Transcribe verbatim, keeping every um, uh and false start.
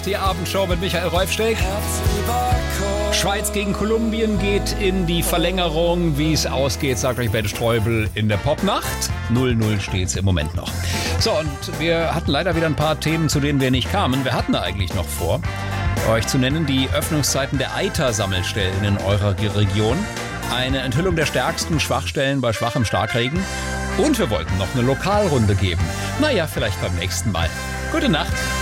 Die Abendshow mit Michael Rolfsteg. Schweiz gegen Kolumbien geht in die Verlängerung. Wie es ausgeht, sagt euch Ben Streubel in der Popnacht. null null steht's im Moment noch. So, und wir hatten leider wieder ein paar Themen, zu denen wir nicht kamen. Wir hatten eigentlich noch vor, euch zu nennen die Öffnungszeiten der Eiter-Sammelstellen in eurer Region. Eine Enthüllung der stärksten Schwachstellen bei schwachem Starkregen. Und wir wollten noch eine Lokalrunde geben. Naja, vielleicht beim nächsten Mal. Gute Nacht.